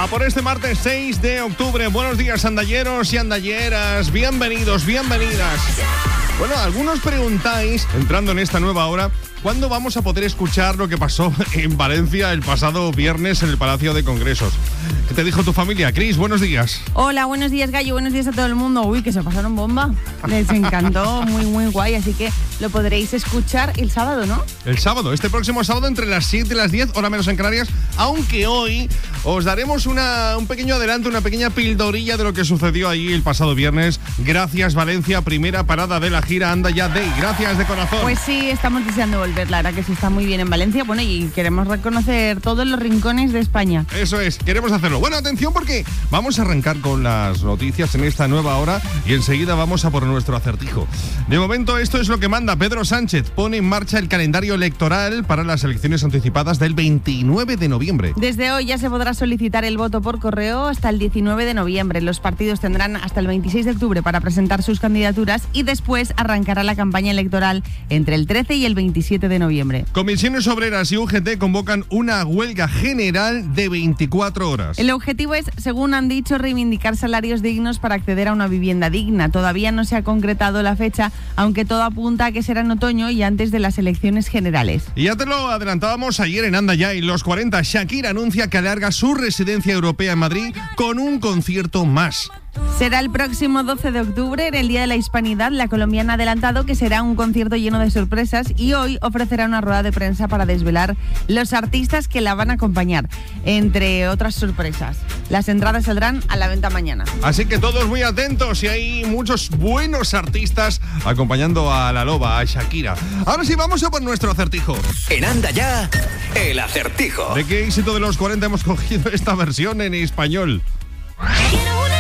A por este martes 6 de octubre. Buenos días, andalleros y andalleras. Bienvenidos, bienvenidas. Bueno, algunos preguntáis, entrando en esta nueva hora, ¿cuándo vamos a poder escuchar lo que pasó en Valencia el pasado viernes en el Palacio de Congresos? ¿Qué te dijo tu familia? Cris, buenos días. Hola, buenos días, Gallo, buenos días a todo el mundo. Uy, que se pasaron bomba. Les encantó, muy guay, así que lo podréis escuchar el sábado, ¿no? El sábado, este próximo sábado entre las 7 y las 10, hora menos en Canarias, aunque hoy os daremos un pequeño adelanto, una pequeña pildorilla de lo que sucedió allí el pasado viernes. Gracias, Valencia, primera parada de la gira Anda Ya Day. Gracias de corazón. Pues sí, estamos deseando volver, la verdad que sí está muy bien en Valencia. Bueno, y queremos reconocer todos los rincones de España. Eso es, queremos hacerlo. Bueno, atención porque vamos a arrancar con las noticias en esta nueva hora y enseguida vamos a por nuestro acertijo. De momento, esto es lo que manda Pedro Sánchez. Pone en marcha el calendario electoral para las elecciones anticipadas del 29 de noviembre. Desde hoy ya se podrá solicitar el voto por correo hasta el 19 de noviembre. Los partidos tendrán hasta el 26 de octubre para presentar sus candidaturas y después arrancará la campaña electoral entre el 13 y el 27 de noviembre. Comisiones Obreras y UGT convocan una huelga general de 24 horas. El objetivo es, según han dicho, reivindicar salarios dignos para acceder a una vivienda digna. Todavía no se ha concretado la fecha, aunque todo apunta a que será en otoño y antes de las elecciones generales. Y ya te lo adelantábamos ayer en Anda Ya y los 40. Shakira anuncia que alarga su residencia europea en Madrid con un concierto más. Será el próximo 12 de octubre, en el Día de la Hispanidad. La colombiana ha adelantado que será un concierto lleno de sorpresas y hoy ofrecerá una rueda de prensa para desvelar los artistas que la van a acompañar, entre otras sorpresas. Las entradas saldrán a la venta mañana. Así que todos muy atentos y hay muchos buenos artistas acompañando a la loba, a Shakira. Ahora sí, vamos a por nuestro acertijo. En Anda Ya, el acertijo. ¿De qué éxito de los 40 hemos cogido esta versión en español? Quiero un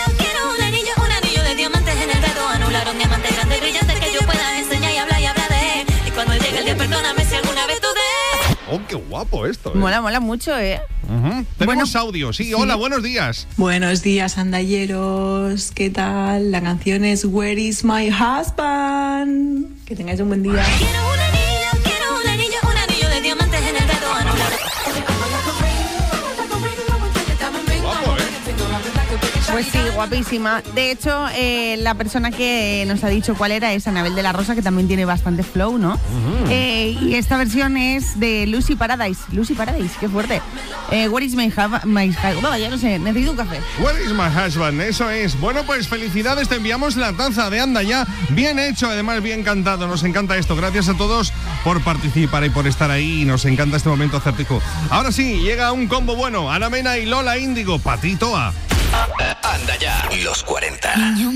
anillo de diamantes en el dedo, anular un diamante grande y brillante que yo pueda enseñar y hablar de él. Y cuando llegue el día, perdóname si alguna vez dudé. Oh, qué guapo esto. Mola mucho, ¿eh? Tenemos audio, sí. Hola, buenos días. Buenos días, andalleros. ¿Qué tal? La canción es Where is my husband? Que tengáis un buen día. Quiero un anillo de diamantes en el dedo, anular. Guapo, ¿eh? Pues sí, guapísima. De hecho, la persona que nos ha dicho cuál era es Anabel de la Rosa, que también tiene bastante flow, ¿no? Y esta versión es de Lucy Paradise. Lucy Paradise, qué fuerte. Where is my husband? No, ya no sé, necesito un café. Where is my husband? Eso es. Bueno, pues felicidades, te enviamos la taza de Anda Ya. Bien hecho, además bien cantado. Nos encanta esto. Gracias a todos por participar y por estar ahí. Nos encanta este momento acertijo. Ahora sí, llega un combo bueno. Ana Mena y Lola Índigo. Patito A. Anda Ya, los 40.